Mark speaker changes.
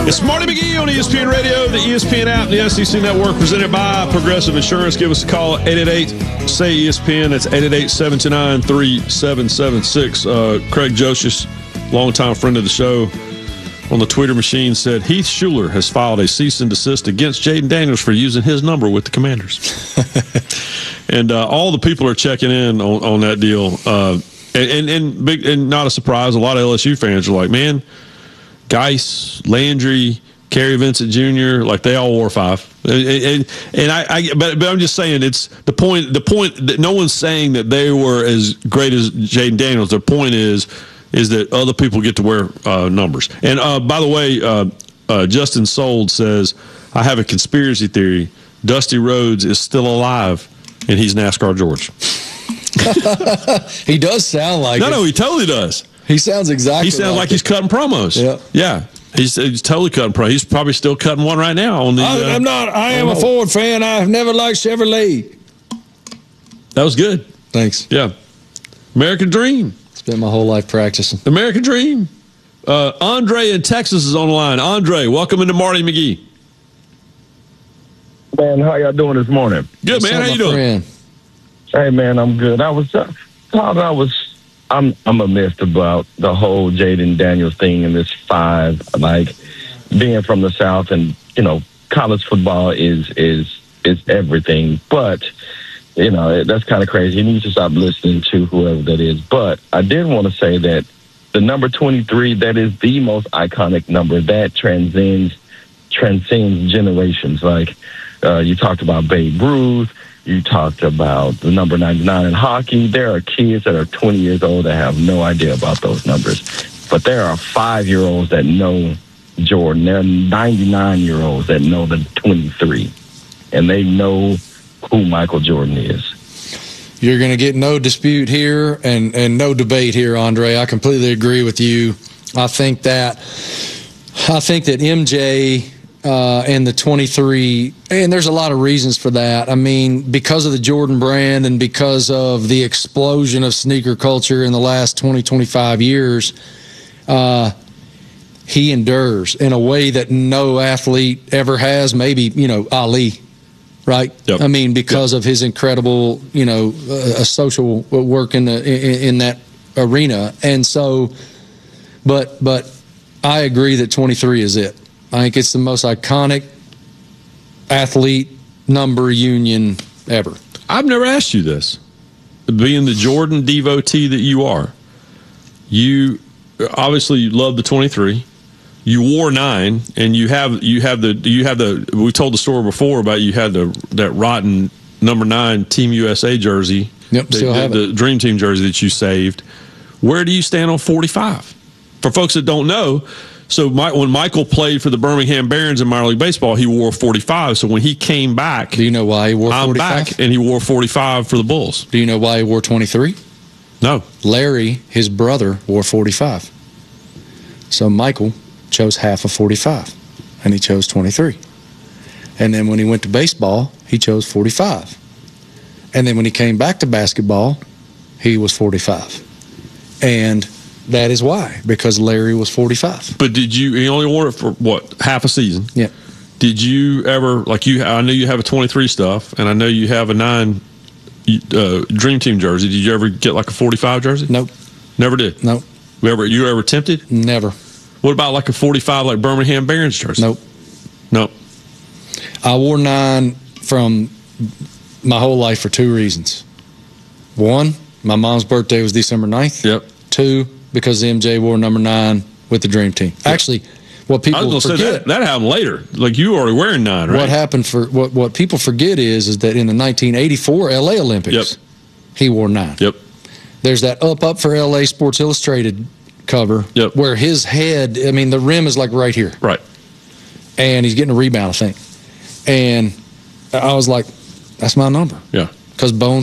Speaker 1: It's Marty McGee on ESPN Radio, the ESPN app, the SEC Network, presented by Progressive Insurance. Give us a call, 888-SAY-ESPN. That's 888-729-3776. Craig Josius, longtime friend of the show, on the Twitter machine said Heath Schuler has filed a cease and desist against Jayden Daniels for using his number with the Commanders. And all the people are checking in on that deal. And not a surprise, a lot of LSU fans are like, man, Geis, Landry, Kerry Vincent Jr., like they all wore 5. But I'm just saying, it's the point that no one's saying that they were as great as Jayden Daniels. The point is that other people get to wear numbers. And by the way, Justin Sold says, I have a conspiracy theory. Dusty Rhodes is still alive, and he's NASCAR George.
Speaker 2: He does sound like it.
Speaker 1: No, he totally does.
Speaker 2: He sounds exactly.
Speaker 1: He sounds like he's cutting promos. Yeah. He's totally cutting promos. He's probably still cutting one right now on the.
Speaker 2: I'm not. I am a Ford fan. I've never liked Chevrolet.
Speaker 1: That was good.
Speaker 2: Thanks.
Speaker 1: Yeah. American Dream.
Speaker 2: Spent my whole life practicing.
Speaker 1: American Dream. Andre in Texas is on the line. Andre, welcome into Marty McGee.
Speaker 3: Man, how y'all doing this morning?
Speaker 1: Good, man. How you doing?
Speaker 2: Friend?
Speaker 3: Hey, man, I'm good. I'm amazed about the whole Jayden Daniels thing in this 5. Like, being from the South, and college football is everything. But that's kind of crazy. You need to stop listening to whoever that is. But I did want to say that the number 23, that is the most iconic number that transcends generations. Like, you talked about Babe Ruth. You talked about the number 99 in hockey. There are kids that are 20 years old that have no idea about those numbers. But there are 5-year-olds that know Jordan. There are 99-year-olds that know the 23. And they know who Michael Jordan is.
Speaker 2: You're going to get no dispute here and no debate here, Andre. I completely agree with you. I think that MJ and the 23, and there's a lot of reasons for that. I mean, because of the Jordan brand and because of the explosion of sneaker culture in the last 20, 25 years, he endures in a way that no athlete ever has. Maybe, Ali, right?
Speaker 1: Yep.
Speaker 2: I mean, because of his incredible, social work in that arena. And so, but I agree that 23 is it. I think it's the most iconic athlete number union ever.
Speaker 1: I've never asked you this. Being the Jordan devotee that you are, you obviously love the 23. You wore 9, and you have the. We told the story before about you had that rotten number 9 Team USA jersey.
Speaker 2: Yep, still have
Speaker 1: the Dream Team jersey that you saved. Where do you stand on 45? For folks that don't know. So when Michael played for the Birmingham Barons in minor league baseball, he wore 45. So when he came back,
Speaker 2: do you know why he wore 45?
Speaker 1: I'm back, and he wore 45 for the Bulls.
Speaker 2: Do you know why he wore 23?
Speaker 1: No.
Speaker 2: Larry, his brother, wore 45. So Michael chose half of 45, and he chose 23. And then when he went to baseball, he chose 45. And then when he came back to basketball, he was 45. And that is why, because Larry was 45.
Speaker 1: But he only wore it for, half a season?
Speaker 2: Yeah.
Speaker 1: Did you ever, I know you have a 23 stuff, and I know you have a 9 Dream Team jersey. Did you ever get a 45 jersey?
Speaker 2: Nope.
Speaker 1: Never did?
Speaker 2: Nope.
Speaker 1: You ever tempted?
Speaker 2: Never.
Speaker 1: What about a 45 Birmingham Barons jersey?
Speaker 2: Nope.
Speaker 1: Nope.
Speaker 2: I wore 9 from my whole life for 2 reasons. 1, my mom's birthday was December 9th.
Speaker 1: Yep.
Speaker 2: 2, because MJ wore number 9 with the Dream Team. Actually, what people forget,
Speaker 1: that happened later. You were already wearing 9, right?
Speaker 2: What happened what people forget is that in the 1984 LA Olympics, he wore 9.
Speaker 1: Yep.
Speaker 2: There's that up for LA Sports Illustrated cover where his head, the rim is right here.
Speaker 1: Right.
Speaker 2: And he's getting a rebound, I think. And I was like, that's my number.
Speaker 1: Yeah.
Speaker 2: Because Bones